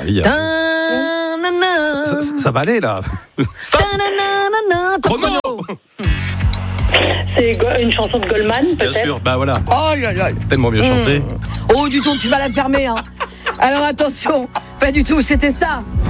aïe. Ça va aller là. Stop. Chrono. C'est une chanson de Goldman, peut-être. Bien sûr, bah voilà. Aïe, aïe, aïe. Tellement mieux chanté. Oh, du ton, tu vas la fermer. Hein. Alors attention, pas du tout, c'était ça.